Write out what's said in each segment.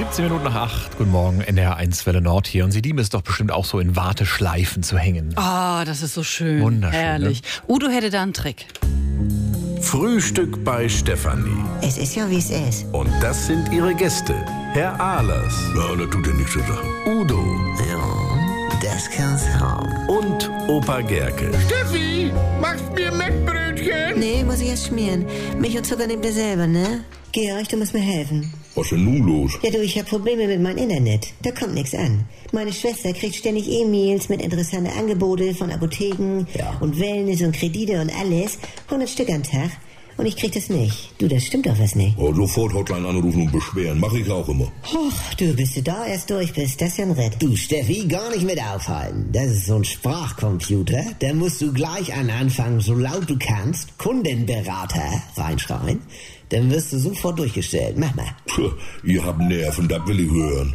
17 Minuten nach 8. Guten Morgen, NDR1 Welle Nord hier. Und Sie lieben es doch bestimmt auch so in Warteschleifen zu hängen. Ah, das ist so schön. Wunderschön. Herrlich. Ne? Udo hätte da einen Trick. Frühstück bei Stefanie. Es ist ja, wie es ist. Und das sind ihre Gäste. Herr Ahlers. Ja, das tut ja nichts zur Sache. Udo. Ja, das kann's haben. Und Opa Gerke. Steffi, machst mir Mettbrötchen? Nee, muss ich erst schmieren. Milch und Zucker nehmt ihr selber, ne? Georg, du musst mir helfen. Was ist denn nun los? Ja, du, ich hab Probleme mit meinem Internet. Da kommt nichts an. Meine Schwester kriegt ständig E-Mails mit interessanten Angeboten von Apotheken und Wellness und Kredite und alles. 100 Stück am Tag. Und ich krieg das nicht. Du, das stimmt doch was nicht. Oh, sofort Hotline anrufen und beschweren. Mach ich auch immer. Och, du, bis du da erst durch bist, das ist ja ein Ritt. Du, Steffi, gar nicht mit aufhalten. Das ist so ein Sprachcomputer. Da musst du gleich an Anfang, so laut du kannst, Kundenberater reinschreien. Dann wirst du sofort durchgestellt. Mach mal. Puh, ihr habt Nerven, das will ich hören.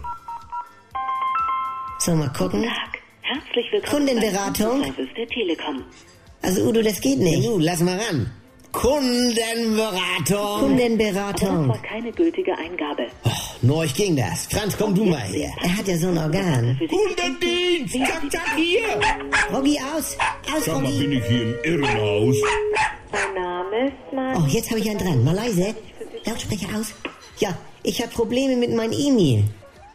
So, mal gucken. Guten Tag. Herzlich willkommen Kundenberatung? beim Service der Telekom. Also, Udo, das geht nicht. Du, lass mal ran. Kundenberatung. Das Kundenberatung. war keine gültige Eingabe. Neuch ging das. Franz, komm du mal her. Er hat ja so ein Organ. Kundendienst! Zack, zack, hier! Roggi, aus! Aus, Sag mal, Roggi! bin ich hier im Irrenhaus? Mein Name ist Oh, jetzt habe ich einen dran. Mal leise. Lautsprecher aus. Ja, ich habe Probleme mit meinem E-Mail.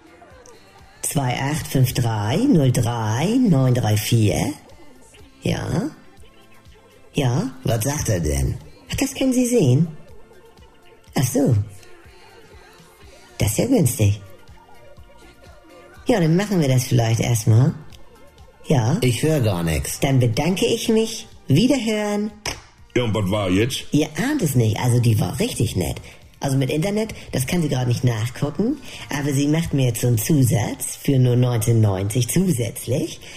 2853-03-934. Ja? Ja? Was sagt er denn? Ach, das können Sie sehen. Ach so. Das ist ja günstig. Ja, dann machen wir das vielleicht erstmal. Ja? Ich höre gar nichts. Dann bedanke ich mich. Wiederhören. Ja, und was war jetzt? Ihr ahnt es nicht, also die war richtig nett. Also mit Internet, das kann sie gerade nicht nachgucken, aber sie macht mir jetzt so einen Zusatz für nur 19,90 zusätzlich.